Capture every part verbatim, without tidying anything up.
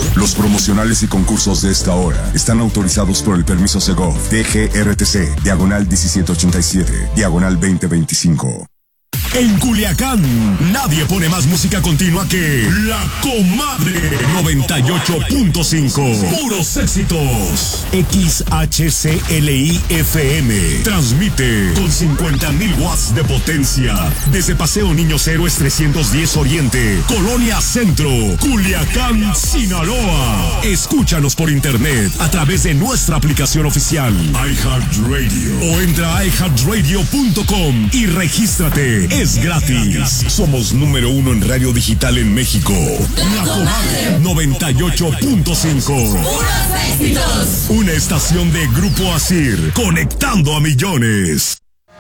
Los promocionales y concursos de esta hora están autorizados por el permiso Segov D G R T C, diagonal diecisiete ochenta y siete, diagonal veinte veinticinco. En Culiacán, nadie pone más música continua que La Comadre noventa y ocho punto cinco. Puros éxitos. X H C L I F M transmite con cincuenta mil watts de potencia desde Paseo Niños Héroes trescientos diez Oriente, Colonia Centro, Culiacán, Sinaloa. Escúchanos por internet a través de nuestra aplicación oficial iHeartRadio o entra a i heart radio punto com y regístrate. Es gratis. Somos número uno en radio digital en México. La Comadre noventa y ocho punto cinco. ¡Puros éxitos! Una estación de Grupo Asir, conectando a millones.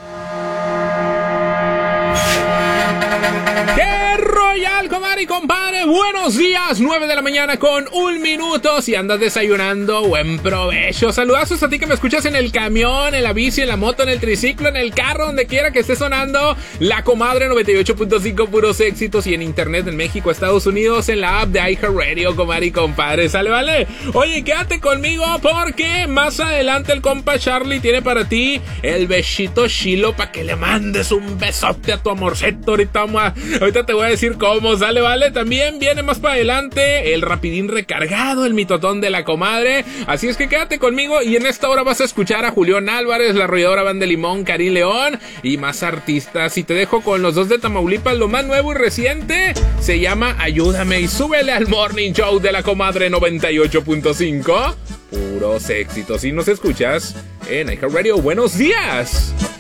¡Qué royal, comadre y compadre! Buenos días, nueve de la mañana con un minuto. Si andas desayunando, buen provecho. Saludazos a ti que me escuchas en el camión, en la bici, en la moto, en el triciclo, en el carro, donde quiera que esté sonando. La Comadre noventa y ocho punto cinco, puros éxitos. Y en internet en México, Estados Unidos, en la app de iHeartRadio, comadre y compadre. ¿Sale, vale? Oye, quédate conmigo porque más adelante el compa Charlie tiene para ti el besito chilo para que le mandes un besote a tu amorceto. Ahorita vamos a... Ahorita te voy a decir cómo, sale, vale. También viene más para adelante el rapidín recargado, el mitotón de la comadre. Así es que quédate conmigo y en esta hora vas a escuchar a Julián Álvarez, la arrolladora Banda Limón, Karim León y más artistas. Y te dejo con los dos de Tamaulipas, lo más nuevo y reciente se llama Ayúdame y súbele al Morning Show de la Comadre noventa y ocho punto cinco. Puros éxitos. Y nos escuchas en iHeartRadio. Buenos días.